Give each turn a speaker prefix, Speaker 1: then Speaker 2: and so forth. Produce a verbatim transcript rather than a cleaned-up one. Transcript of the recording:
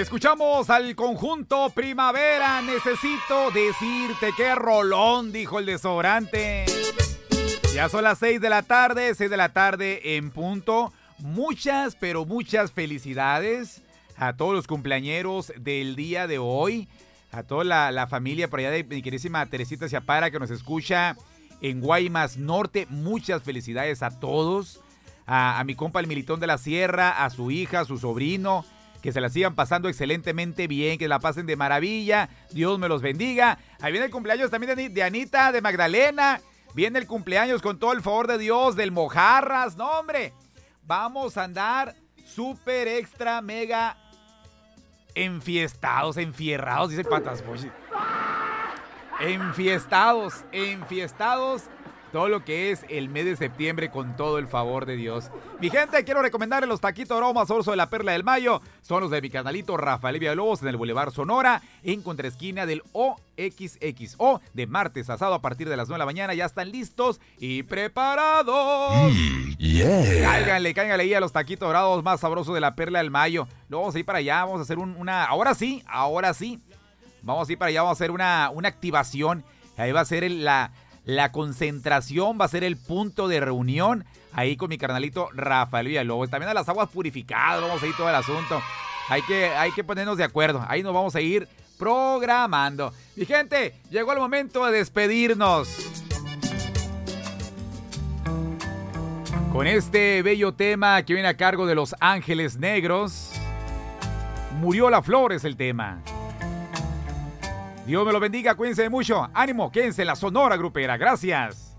Speaker 1: Escuchamos al conjunto Primavera. Necesito decirte qué rolón, dijo el desodorante. Ya son las seis de la tarde, seis de la tarde en punto. Muchas, pero muchas felicidades a todos los cumpleañeros del día de hoy. A toda la, la familia por allá de mi queridísima Teresita Ciapara que nos escucha en Guaymas Norte. Muchas felicidades a todos. A, a mi compa el Militón de la Sierra, a su hija, a su sobrino. Que se la sigan pasando excelentemente bien, que la pasen de maravilla. Dios me los bendiga. Ahí viene el cumpleaños también de, de Anita, de Magdalena. Viene el cumpleaños con todo el favor de Dios del Mojarras. No, hombre. Vamos a andar súper extra mega enfiestados, enfierrados, dice Patas Boy. Enfiestados, enfiestados. Todo lo que es el mes de septiembre con todo el favor de Dios. Mi gente, quiero recomendarles los taquitos aromas Orso de la Perla del Mayo. Son los de mi canalito Rafael Villalobos en el Boulevard Sonora, en contraesquina del O X X O, de martes a sábado a partir de las nueve de la mañana. Ya están listos y preparados.
Speaker 2: Mm, yeah.
Speaker 1: Cáiganle, cáiganle ahí a los taquitos dorados más sabrosos de la Perla del Mayo. Luego vamos a ir para allá, vamos a hacer un, una... Ahora sí, ahora sí. Vamos a ir para allá, vamos a hacer una, una activación. Ahí va a ser el, la... La concentración, va a ser el punto de reunión ahí con mi carnalito Rafael Villalobos. También a las aguas purificadas, vamos a ir todo el asunto. Hay que, hay que ponernos de acuerdo. Ahí nos vamos a ir programando. Mi gente, llegó el momento de despedirnos. Con este bello tema que viene a cargo de Los Ángeles Negros. Murió la flor es el tema. Dios me lo bendiga, cuídense mucho. Ánimo, quédense en la Sonora Grupera. Gracias.